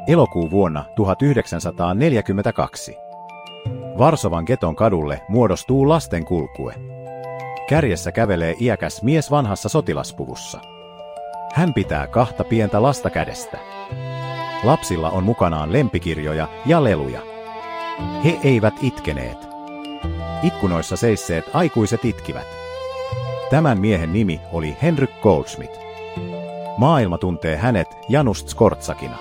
Elokuun vuonna 1942. Varsovan geton kadulle muodostuu lasten kulkue. Kärjessä kävelee iäkäs mies vanhassa sotilaspuvussa. Hän pitää 2 pientä lasta kädestä. Lapsilla on mukanaan lempikirjoja ja leluja. He eivät itkeneet. Ikkunoissa seisseet aikuiset itkivät. Tämän miehen nimi oli Henryk Goldschmidt. Maailma tuntee hänet Janusz Skortsakina.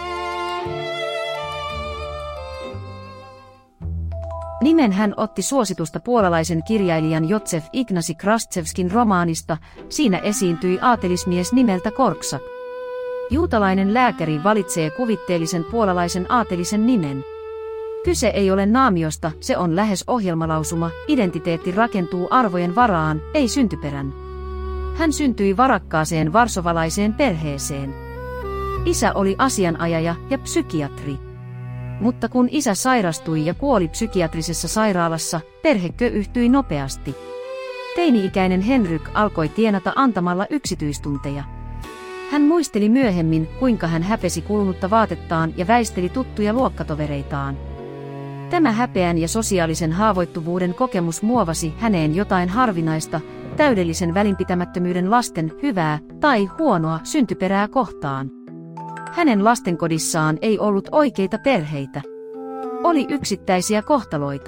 Nimen hän otti suositusta puolalaisen kirjailijan Józef Ignacy Kraszewskin romaanista. Siinä esiintyi aatelismies nimeltä Korczak. Juutalainen lääkäri valitsee kuvitteellisen puolalaisen aatelisen nimen. Kyse ei ole naamiosta, se on lähes ohjelmalausuma, identiteetti rakentuu arvojen varaan, ei syntyperän. Hän syntyi varakkaaseen varsovalaiseen perheeseen. Isä oli asianajaja ja psykiatri. Mutta kun isä sairastui ja kuoli psykiatrisessa sairaalassa, perhe köyhtyi nopeasti. Teini-ikäinen Henryk alkoi tienata antamalla yksityistunteja. Hän muisteli myöhemmin, kuinka hän häpesi kulunutta vaatettaan ja väisteli tuttuja luokkatovereitaan. Tämä häpeän ja sosiaalisen haavoittuvuuden kokemus muovasi häneen jotain harvinaista, täydellisen välinpitämättömyyden lasten hyvää tai huonoa syntyperää kohtaan. Hänen lastenkodissaan ei ollut oikeita perheitä. Oli yksittäisiä kohtaloita.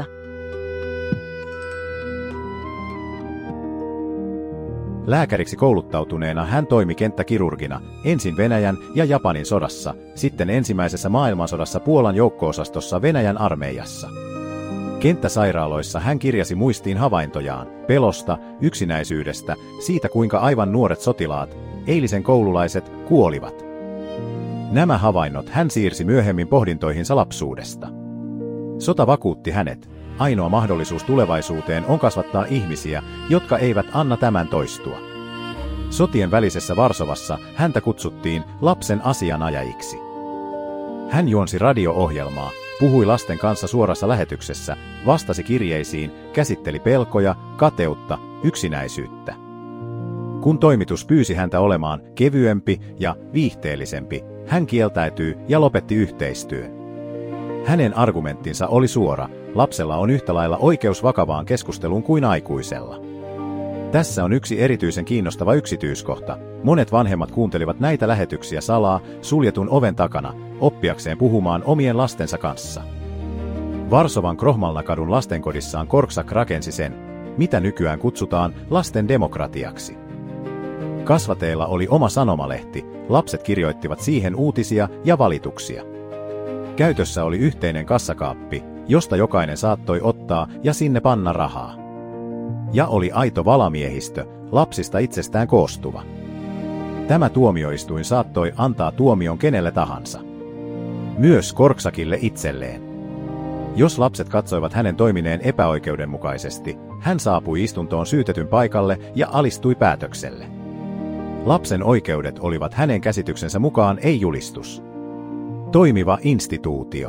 Lääkäriksi kouluttautuneena hän toimi kenttäkirurgina ensin Venäjän ja Japanin sodassa, sitten ensimmäisessä maailmansodassa Puolan joukko-osastossa Venäjän armeijassa. Kenttäsairaaloissa hän kirjasi muistiin havaintojaan, pelosta, yksinäisyydestä, siitä kuinka aivan nuoret sotilaat, eilisen koululaiset, kuolivat. Nämä havainnot hän siirsi myöhemmin pohdintoihinsa lapsuudesta. Sota vakuutti hänet. Ainoa mahdollisuus tulevaisuuteen on kasvattaa ihmisiä, jotka eivät anna tämän toistua. Sotien välisessä Varsovassa häntä kutsuttiin lapsen asianajajiksi. Hän juonsi radio-ohjelmaa, puhui lasten kanssa suorassa lähetyksessä, vastasi kirjeisiin, käsitteli pelkoja, kateutta, yksinäisyyttä. Kun toimitus pyysi häntä olemaan kevyempi ja viihteellisempi, hän kieltäytyi ja lopetti yhteistyön. Hänen argumenttinsa oli suora, lapsella on yhtä lailla oikeus vakavaan keskusteluun kuin aikuisella. Tässä on yksi erityisen kiinnostava yksityiskohta. Monet vanhemmat kuuntelivat näitä lähetyksiä salaa, suljetun oven takana, oppiakseen puhumaan omien lastensa kanssa. Varsovan Krohmalnakadun lastenkodissaan Korczak rakensi sen, mitä nykyään kutsutaan lasten demokratiaksi. Kasvateilla oli oma sanomalehti, lapset kirjoittivat siihen uutisia ja valituksia. Käytössä oli yhteinen kassakaappi, josta jokainen saattoi ottaa ja sinne panna rahaa. Ja oli aito valamiehistö, lapsista itsestään koostuva. Tämä tuomioistuin saattoi antaa tuomion kenelle tahansa. Myös Korczakille itselleen. Jos lapset katsoivat hänen toimineen epäoikeudenmukaisesti, hän saapui istuntoon syytetyn paikalle ja alistui päätökselle. Lapsen oikeudet olivat hänen käsityksensä mukaan ei-julistus. Toimiva instituutio.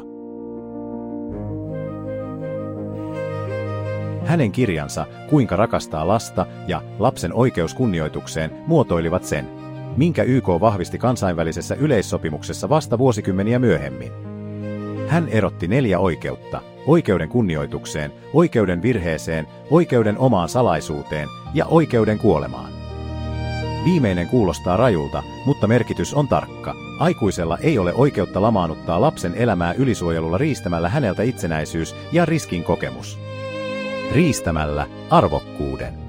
Hänen kirjansa Kuinka rakastaa lasta ja Lapsen oikeus kunnioitukseen muotoilivat sen, minkä YK vahvisti kansainvälisessä yleissopimuksessa vasta vuosikymmeniä myöhemmin. Hän erotti 4 oikeutta: oikeuden kunnioitukseen, oikeuden virheeseen, oikeuden omaan salaisuuteen ja oikeuden kuolemaan. Viimeinen kuulostaa rajulta, mutta merkitys on tarkka. Aikuisella ei ole oikeutta lamaannuttaa lapsen elämää ylisuojelulla riistämällä häneltä itsenäisyys ja riskin kokemus. Riistämällä arvokkuuden.